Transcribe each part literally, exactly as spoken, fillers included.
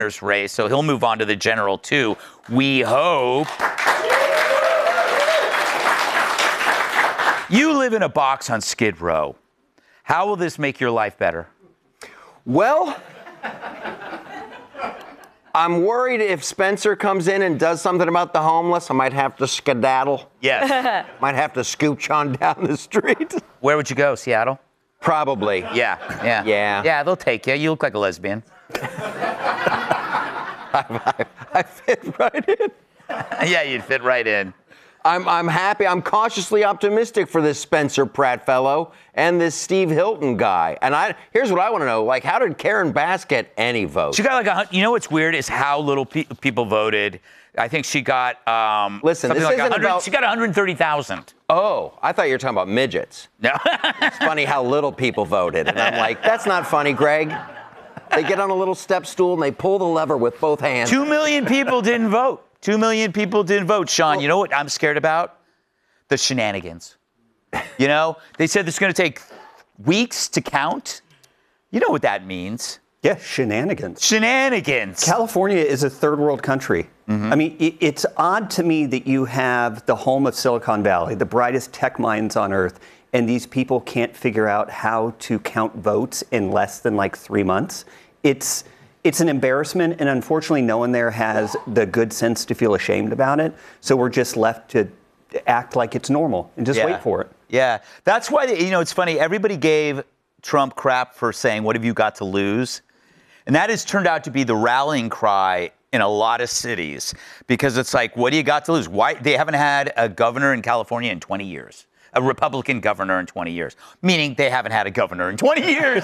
race, so he'll move on to the general too. We hope. You live in a box on Skid Row. How will this make your life better? Well, I'm worried if Spencer comes in and does something about the homeless, I might have to skedaddle. Yes. Might have to scooch on down the street. Where would you go, Seattle? Probably. Yeah, yeah. Yeah. Yeah, they'll take you. You look like a lesbian. I, I, I fit right in. Yeah, you'd fit right in. I'm, I'm happy. I'm cautiously optimistic for this Spencer Pratt fellow and this Steve Hilton guy. And I here's what I want to know: like, how did Karen Bass get any votes? She got like a. hun- You know what's weird is how little pe- people voted. I think she got. Um, Listen, something this like isn't one hundred about- She got one hundred thirty thousand. Oh, I thought you were talking about midgets. No. It's funny how little people voted, and I'm like, that's not funny, Greg. They get on a little step stool and they pull the lever with both hands. Two million people didn't vote. Two million people didn't vote. Sean, you know what I'm scared about? The shenanigans. You know, they said it's going to take weeks to count. You know what that means. Yeah, shenanigans. Shenanigans. California is a third world country. Mm-hmm. I mean, it, it's odd to me that you have the home of Silicon Valley, the brightest tech minds on earth, and these people can't figure out how to count votes in less than like three months. It's it's an embarrassment, and unfortunately, no one there has the good sense to feel ashamed about it. So we're just left to act like it's normal and just Yeah. wait for it. Yeah, that's why, they, you know, it's funny. Everybody gave Trump crap for saying, what have you got to lose? And that has turned out to be the rallying cry in a lot of cities, because it's like, what do you got to lose? Why? They haven't had a governor in California in twenty years, a Republican governor in twenty years, meaning they haven't had a governor in twenty years.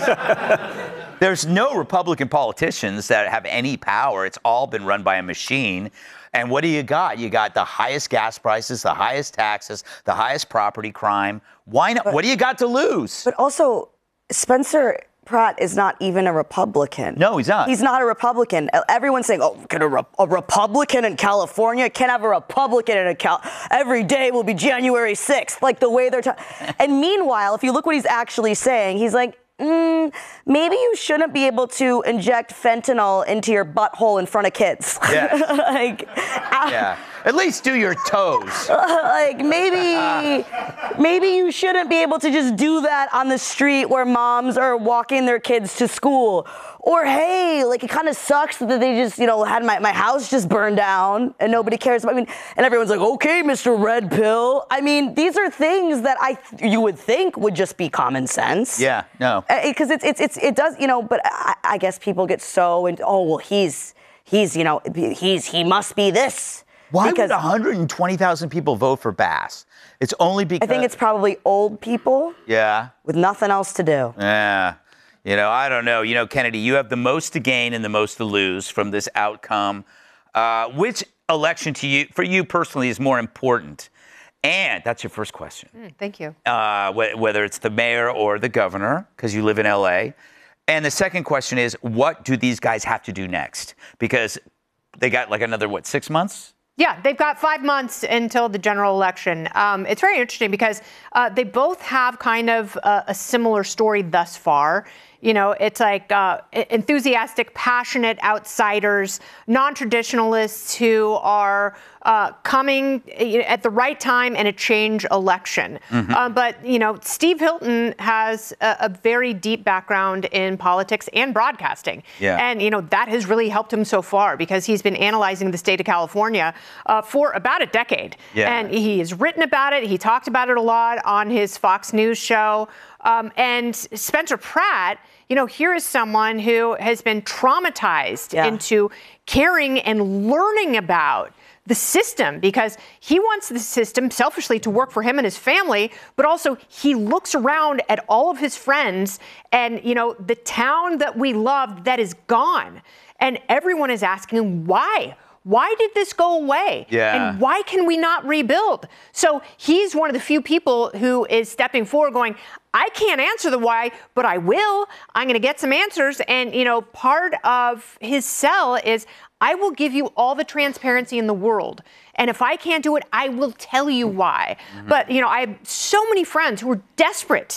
There's no Republican politicians that have any power. It's all been run by a machine. And what do you got? You got the highest gas prices, the highest taxes, the highest property crime. Why not? But, what do you got to lose? But also, Spencer Pratt is not even a Republican. No, he's not. He's not a Republican. Everyone's saying, oh, can a, a Republican in California can't have a Republican in a Cal. Every day will be January sixth, like the way they're talking. And meanwhile, if you look what he's actually saying, he's like, Mm, maybe you shouldn't be able to inject fentanyl into your butthole in front of kids. Yeah. like, yeah. At least do your toes. like maybe, maybe you shouldn't be able to just do that on the street where moms are walking their kids to school. Or, hey, like, it kind of sucks that they just, you know, had my, my house just burned down and nobody cares about, I mean, and everyone's like, okay, Mister Red Pill. I mean, these are things that I, you would think would just be common sense. Yeah, no. Because it's, it's, it's, it does, you know, but I, I guess people get so into, oh, well, he's, he's, you know, he's, he must be this. Why because would one hundred twenty thousand people vote for Bass? It's only because... I think it's probably old people. Yeah. With nothing else to do. Yeah. You know, I don't know. You know, Kennedy, you have the most to gain and the most to lose from this outcome. Uh, which election to you, for you personally, is more important? And that's your first question. Mm, thank you. Uh, wh- whether it's the mayor or the governor, because you live in L A. And the second question is, what do these guys have to do next? Because they got like another, what, six months? Yeah, they've got five months until the general election. Um, it's very interesting because uh, they both have kind of a, a similar story thus far. You know, it's like uh, enthusiastic, passionate outsiders, non-traditionalists who are uh, coming at the right time in a change election. Mm-hmm. Uh, but, you know, Steve Hilton has a, a very deep background in politics and broadcasting. Yeah. And, you know, that has really helped him so far because he's been analyzing the state of California uh, for about a decade. Yeah. And he has written about it. He talked about it a lot on his Fox News show. Um, and Spencer Pratt, you know, here is someone who has been traumatized yeah. into caring and learning about the system because he wants the system selfishly to work for him and his family, but also he looks around at all of his friends and, you know, the town that we loved that is gone. And everyone is asking him why. Why did this go away? Yeah. And why can we not rebuild? So he's one of the few people who is stepping forward going, I can't answer the why, but I will. I'm going to get some answers. And, you know, part of his sell is I will give you all the transparency in the world. And if I can't do it, I will tell you why. Mm-hmm. But, you know, I have so many friends who are desperate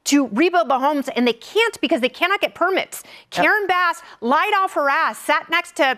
to rebuild the homes, and they can't because they cannot get permits. Yep. Karen Bass lied off her ass, sat next to